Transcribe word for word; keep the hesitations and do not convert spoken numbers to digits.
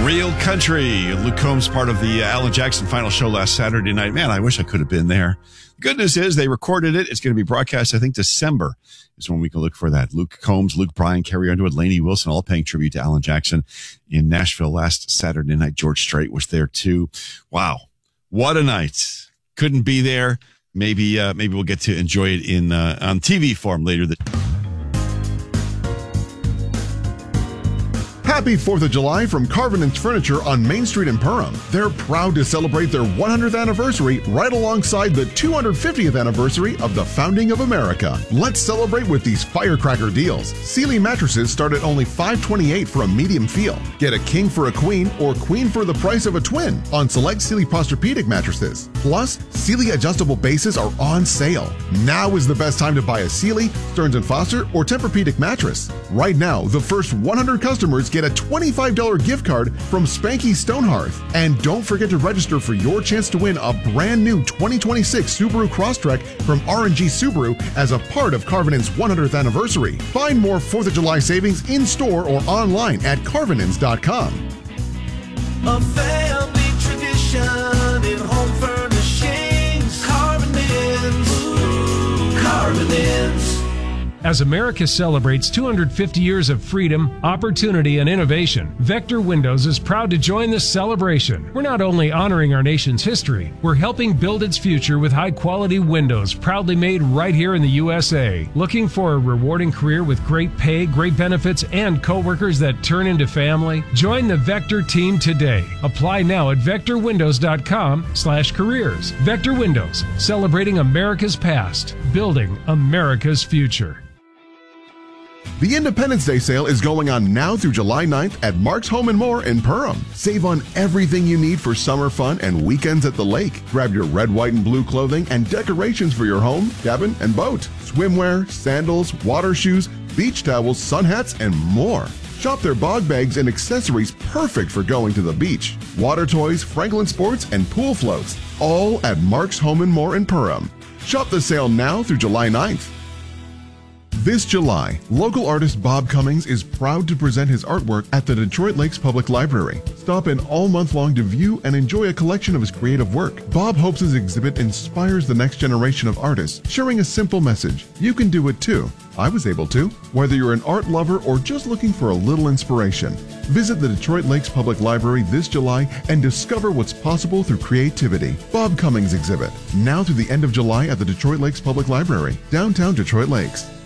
Real Country. Luke Combs, part of the Alan Jackson final show last Saturday night. Man, I wish I could have been there. The good news is they recorded it. It's going to be broadcast, I think, December is when we can look for that. Luke Combs, Luke Bryan, Carrie Underwood, Lainey Wilson, all paying tribute to Alan Jackson in Nashville last Saturday night. George Strait was there too. Wow. What a night. Couldn't be there. Maybe uh, maybe we'll get to enjoy it in uh, on T V form later. The- Happy fourth of July from Carvinen's Furniture on Main Street in Perham. They're proud to celebrate their one hundredth anniversary right alongside the two hundred fiftieth anniversary of the founding of America. Let's celebrate with these firecracker deals. Sealy mattresses start at only five hundred twenty-eight dollars for a medium feel. Get a king for a queen or queen for the price of a twin on select Sealy Posturepedic mattresses. Plus, Sealy adjustable bases are on sale. Now is the best time to buy a Sealy, Stearns and Foster, or Tempur-Pedic mattress. Right now, the first one hundred customers get a twenty-five dollars gift card from Spanky Stonehearth. And don't forget to register for your chance to win a brand new twenty twenty-six Subaru Crosstrek from R and G Subaru as a part of Carvinen's one hundredth anniversary. Find more fourth of July savings in store or online at carvinens dot com. A family tradition in home furnishings. Carvinens. Ooh, Carvinens. As America celebrates two hundred fifty years of freedom, opportunity, and innovation, Vector Windows is proud to join this celebration. We're not only honoring our nation's history, we're helping build its future with high-quality windows proudly made right here in the U S A. Looking for a rewarding career with great pay, great benefits, and coworkers that turn into family? Join the Vector team today. Apply now at vector windows dot com slash careers. Vector Windows, celebrating America's past, building America's future. The Independence Day sale is going on now through July ninth at Mark's Home and More in Perham. Save on everything you need for summer fun and weekends at the lake. Grab your red, white, and blue clothing and decorations for your home, cabin, and boat. Swimwear, sandals, water shoes, beach towels, sun hats, and more. Shop their bog bags and accessories perfect for going to the beach. Water toys, Franklin Sports, and pool floats. All at Mark's Home and More in Perham. Shop the sale now through July ninth. This July, local artist Bob Cummings is proud to present his artwork at the Detroit Lakes Public Library. Stop in all month long to view and enjoy a collection of his creative work. Bob hopes his exhibit inspires the next generation of artists, sharing a simple message. You can do it too. I was able to. Whether you're an art lover or just looking for a little inspiration, visit the Detroit Lakes Public Library this July and discover what's possible through creativity. Bob Cummings exhibit, now through the end of July at the Detroit Lakes Public Library, downtown Detroit Lakes.